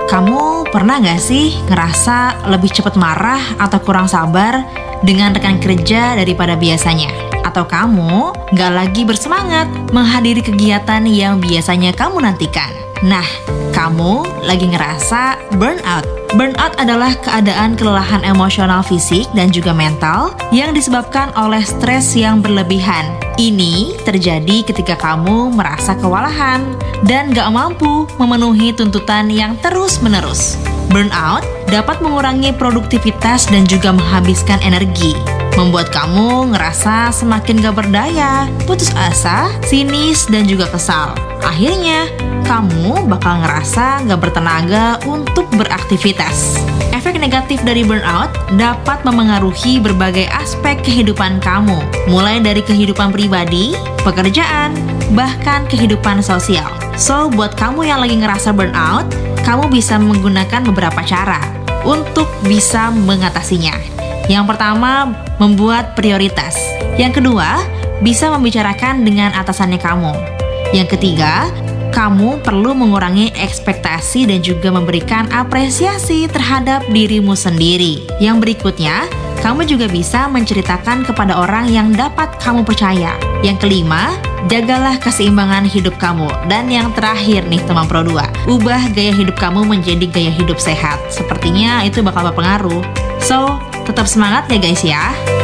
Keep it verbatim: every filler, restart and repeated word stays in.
Kamu pernah gak sih ngerasa lebih cepat marah atau kurang sabar dengan rekan kerja daripada biasanya? Atau kamu gak lagi bersemangat menghadiri kegiatan yang biasanya kamu nantikan? Nah, kamu lagi ngerasa burnout. Burnout adalah keadaan kelelahan emosional fisik dan juga mental yang disebabkan oleh stres yang berlebihan. Ini terjadi ketika kamu merasa kewalahan dan gak mampu memenuhi tuntutan yang terus-menerus. Burnout dapat mengurangi produktivitas dan juga menghabiskan energi, membuat kamu ngerasa semakin gak berdaya, putus asa, sinis, dan juga kesal. Akhirnya, kamu bakal ngerasa gak bertenaga untuk beraktivitas. Efek negatif dari burnout dapat memengaruhi berbagai aspek kehidupan kamu, mulai dari kehidupan pribadi, pekerjaan, bahkan kehidupan sosial. So, buat kamu yang lagi ngerasa burnout, kamu bisa menggunakan beberapa cara untuk bisa mengatasinya. Yang pertama, membuat prioritas. Yang kedua, bisa membicarakan dengan atasannya kamu. Yang ketiga, kamu perlu mengurangi ekspektasi dan juga memberikan apresiasi terhadap dirimu sendiri. Yang berikutnya, kamu juga bisa menceritakan kepada orang yang dapat kamu percaya. Yang kelima, jagalah keseimbangan hidup kamu. Dan yang terakhir nih teman Pro dua, ubah gaya hidup kamu menjadi gaya hidup sehat. Sepertinya itu bakal berpengaruh. So, tetap semangat ya guys ya.